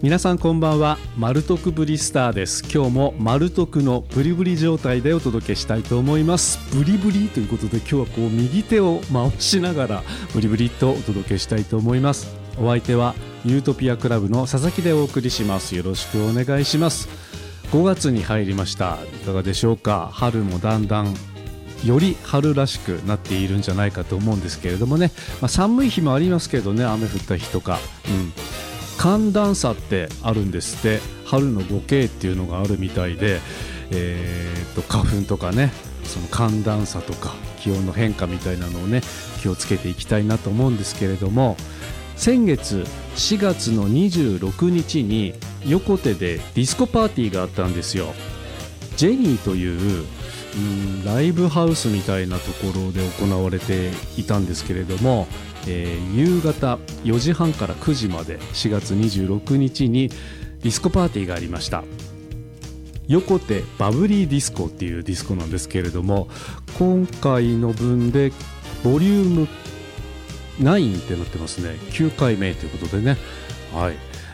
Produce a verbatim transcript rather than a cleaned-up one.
皆さんこんばんは。マルトクブリスターです。今日もマルトクのブリブリ状態でお届けしたいと思います。ブリブリということで今日はこう右手を回しながらブリブリとお届けしたいと思います。お相手はユートピアクラブの佐々木でお送りします。よろしくお願いします。ごがつに入りました。いかがでしょうか。春もだんだんより春らしくなっているんじゃないかと思うんですけれどもね、まあ、寒い日もありますけどね、雨降った日とか、うん寒暖差ってあるんですって。春のボケっていうのがあるみたいで、えー、と花粉とかね、その寒暖差とか気温の変化みたいなのをね気をつけていきたいなと思うんですけれども、先月しがつのにじゅうろくにちに横手でディスコパーティーがあったんですよ。ジェニーといううんライブハウスみたいなところで行われていたんですけれども、えー、夕方よじはんからくじまでしがつにじゅうろくにちにディスコパーティーがありました。横手バブリーディスコっていうディスコなんですけれども、今回の分でボリュームきゅうってなってますね。きゅうかいめということでね、はい、